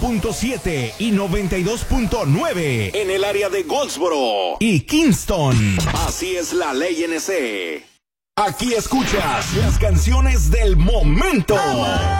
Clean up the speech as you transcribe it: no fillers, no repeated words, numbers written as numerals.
91.7 y 92.9 en el área de Goldsboro y Kingston. Así es la ley NC. Aquí escuchas las canciones del momento.